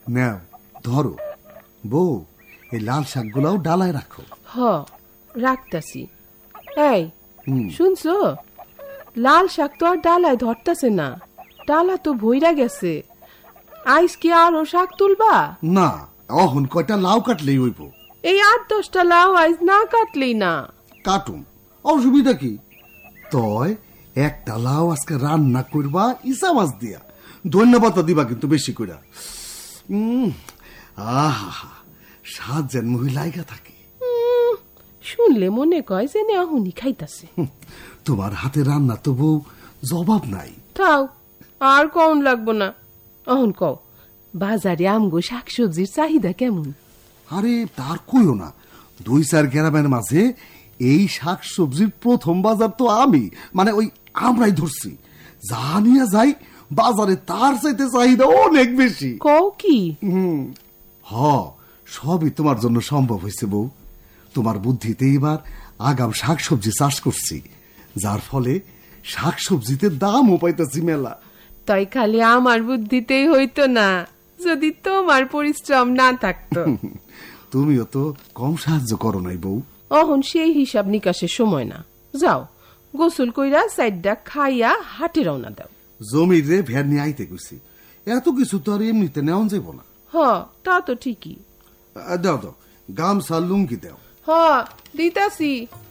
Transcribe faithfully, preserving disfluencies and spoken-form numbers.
নাও ধরো বউ, এই লাল শাকগুলাও ডালায় রাখো। হ রাখতাছি। এই শুনছো, লাল শাক তো আর ডালায় ধরতাছে না, ডালা তো ভইরা গেছে। আইস কি আরো শাক তুলবা? না, অহন কয়টা লাউ কাটলেই হইব। এই আট দশটা লাউ আইস না কাটলেই না। কাটুম, অসুবিধা কি? তয় একটা লাউ আজকে রান্না করবা ইসা মাছ দিয়া, ধন্যবাদ দিবা কিন্তু বেশি কইরা। উম আহা, সাত যেন মহিলাইগা থাকে। শুনলে মনে কয় যে এখনই খাইতাছে। তোমার হাতে রান্না তো বউ জবাব নাই। তাও আর কম লাগবো না। অহন কও, বাজারে আমগো শাকসবজির চাহিদা কেমন? আরে তার কইও না, দুই চার গ্রামের মাঝে এই শাক সবজির প্রথম বাজার তো আমি, মানে ওই আমরাই ধরছি। জানিয়া যাই বাজারে তার চাইতে চাহিদা অনেক বেশি। কও কি? হুম হ, সবই তোমার জন্য সম্ভব হয়েছে বউ। তোমার বুদ্ধিতে এবার আগাম শাক সবজি চাষ করছি, যার ফলে শাক সবজিতে দামও পাইতেছি মেলা। তাই খালি আমার বুদ্ধিতেই হইতো না, যদি তোমার পরিশ্রম না থাকতো। তুমিও তো কম সাহায্য করো নাই বউ। অহন সেই হিসাব নিকাশের সময় না। যাও গোসল কইরা সাইডটা খাইয়া হাটে রওনা দাও। জমির রে ভ্যান নিয়ে আইতে গেছি, এত কিছু তো আর এমনিতে নেওয়া যাব না। হ তা তো ঠিকই। দাও দাও, গামছা লুঙ্গি দাও। হ দিতাছি।